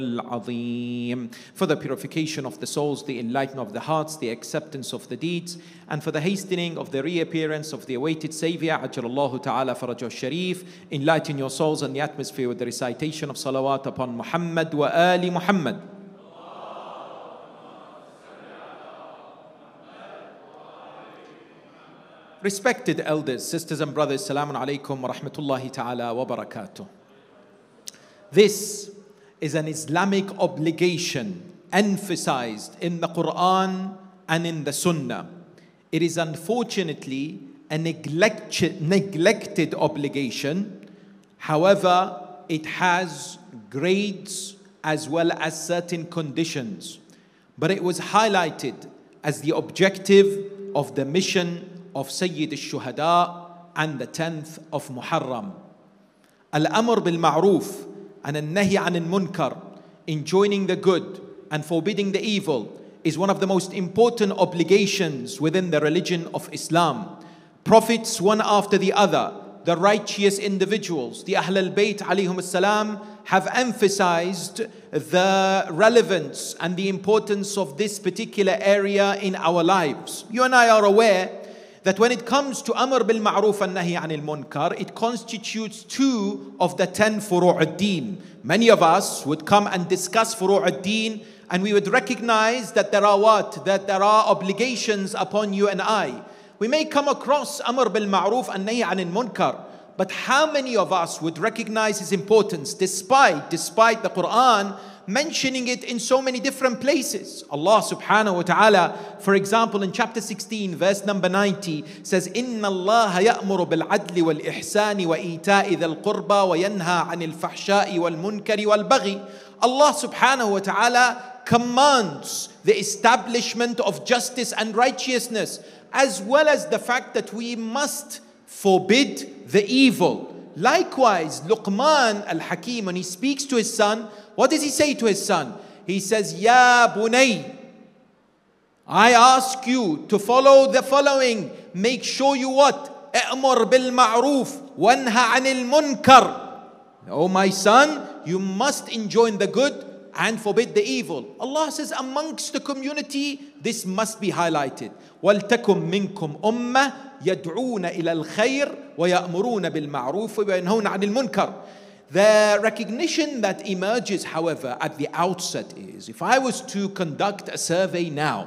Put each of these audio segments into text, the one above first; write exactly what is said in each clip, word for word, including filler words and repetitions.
Al-Azim, for the purification of the souls, the enlightening of the hearts, the acceptance of the deeds, and for the hastening of the reappearance of the awaited Savior, Ajjalallahu Ta'ala Farajah Sharif. Enlighten your souls and the atmosphere with the recitation of salawat upon Muhammad wa ali Muhammad. Respected elders, sisters and brothers, Assalamu alaikum wa rahmatullahi ta'ala wa barakatuh. This is an Islamic obligation emphasized in the Quran and in the Sunnah. It is unfortunately a neglect, neglected obligation. However, it has grades as well as certain conditions. But it was highlighted as the objective of the mission of Sayyid al-Shuhada and the tenth of Muharram. Al-Amr bil-Ma'roof and al-Nahi an al-Munkar, enjoining the good and forbidding the evil, is one of the most important obligations within the religion of Islam. Prophets, one after the other, the righteous individuals, the Ahl al-Bayt alayhum as-salam, have emphasized the relevance and the importance of this particular area in our lives. You and I are aware that when it comes to Amr bil Ma'roof and Nahi anil Munkar, it constitutes two of the ten Furu' ad-Din. Many of us would come and discuss Furu' ad-Din, and we would recognize that there are what? That there are obligations upon you and I. We may come across Amr bil Ma'roof and Nahi anil Munkar, but how many of us would recognize its importance despite, despite the Quran mentioning it in so many different places? Allah subhanahu wa ta'ala, for example, in chapter sixteen, verse number ninety, says, Inna Allah ya'muru bil adli wal ihsani wa ita'i dhal qurba wa yanha anil fahsha'i wal munkari wal baghi. Allah subhanahu wa ta'ala commands the establishment of justice and righteousness, as well as the fact that we must forbid the evil. Likewise, Luqman al-Hakim, when he speaks to his son, what does he say to his son? He says, Ya bunay, I ask you to follow the following. Make sure you what? A'mur bil ma'roof wanha anil munkar. Oh my son, you must enjoin the good and forbid the evil. Allah says amongst the community, this must be highlighted. وَلْتَكُمْ مِنْكُمْ أُمَّةٌ يَدْعُونَ إِلَى الْخَيْرِ وَيَأْمُرُونَ بِالْمَعْرُوفِ وَيَنْهَوْنَ عَنِ الْمُنْكَرِ. The recognition that emerges, however, at the outset is, if I was to conduct a survey now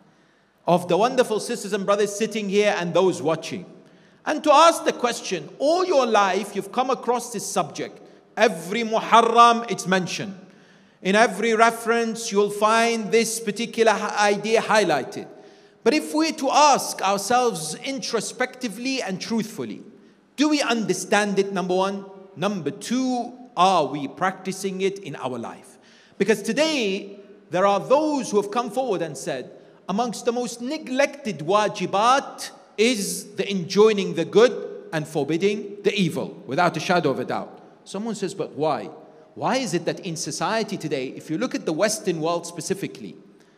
of the wonderful sisters and brothers sitting here and those watching, and to ask the question, all your life you've come across this subject. Every Muharram it's mentioned. In every reference you'll find this particular idea highlighted. But if we're to ask ourselves introspectively and truthfully, do we understand it, number one? Number two, are we practicing it in our life? Because today, there are those who have come forward and said, amongst the most neglected wajibat is the enjoining the good and forbidding the evil, without a shadow of a doubt. Someone says, but why? Why is it that in society today, if you look at the Western world specifically,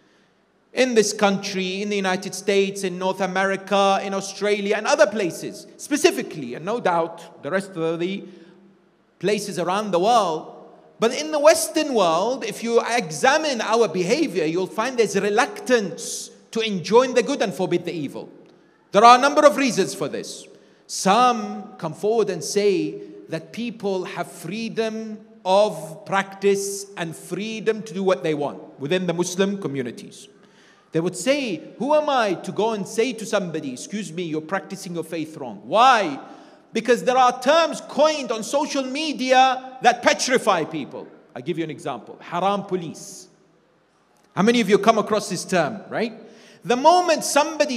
in this country, in the United States, in North America, in Australia, and other places, specifically, and no doubt the rest of the places around the world, but in the Western world, if you examine our behavior, you'll find there's a reluctance to enjoin the good and forbid the evil. There are a number of reasons for this. Some come forward and say that people have freedom of practice and freedom to do what they want within the Muslim communities. They would say, who am I to go and say to somebody, excuse me, you're practicing your faith wrong? Why? Because there are terms coined on social media that petrify people. I'll give you an example. Haram police. How many of you come across this term, right? The moment somebody